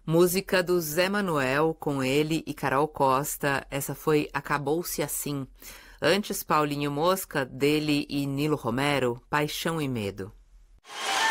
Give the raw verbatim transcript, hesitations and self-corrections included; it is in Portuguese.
Música do Zé Manuel, com ele e Carol Costa. Essa foi Acabou-se Assim. Antes, Paulinho Mosca, dele e Nilo Romero, Paixão e Medo.